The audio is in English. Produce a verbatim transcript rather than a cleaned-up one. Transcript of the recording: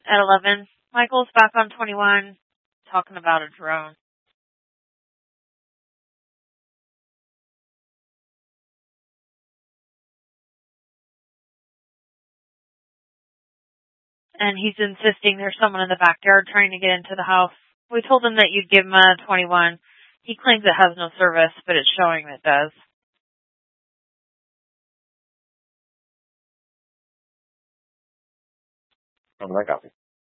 At eleven, Michael's back on twenty-one, talking about a drone. And he's insisting there's someone in the backyard trying to get into the house. We told him that you'd give him a twenty-one. He claims it has no service, but it's showing it does. Oh, I copy.